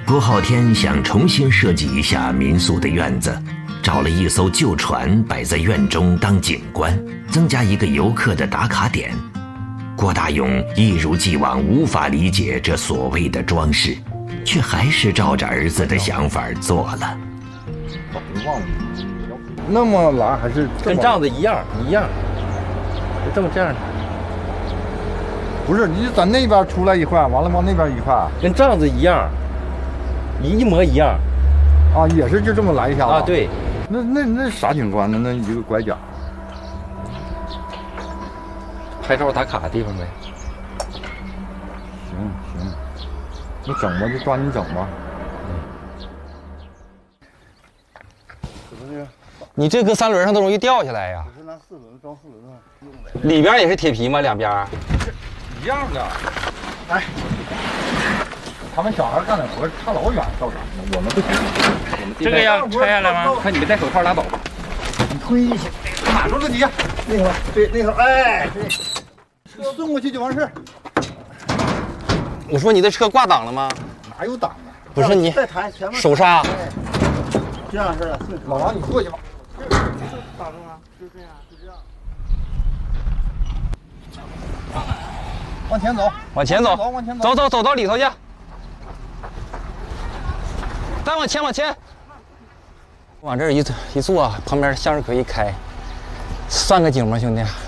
郭浩天想重新设计一下民宿的院子，找了一艘旧船摆在院中当景观，增加一个游客的打卡点。郭大勇一如既往无法理解这所谓的装饰，却还是照着儿子的想法做了。 那么拉还是跟帐子一样，就这样的。 不是，你在那边出来一块，完了往那边一块， 跟帐子一样，一模一样。 啊，也是就这么来一下子啊，对。 那啥景观呢？那一个拐角。 拍照打卡的地方呗。 行，你整吧，就抓紧整吧。 你这搁三轮上都容易掉下来呀。 我是拿4轮装4轮上用的。 里边也是铁皮吗？两边？ 一样的。哎，他们小孩干的活差老远到哪呢？我们不行。 这个要拆下来吗？看你们戴手套拉倒。 你推一下，马住自己。那头，对，那头，哎，对，车送过去就完事。 我说你的车挂档了吗？ 哪有档啊？ 不是你再抬前面手刹。 这样式的。老王，你过去吧。打中啊，就这样，就这样。往前走， 往前走， 往前走， 走到里头去。再往前，往这儿一坐，旁边向日葵一开，算个景吗，兄弟？